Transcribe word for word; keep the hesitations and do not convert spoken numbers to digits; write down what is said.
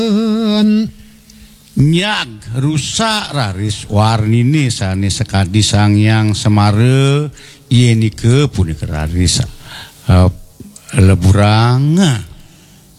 nyag rusak raris warnini sani sekadi sangyang semare ienike punika raris uh, leburang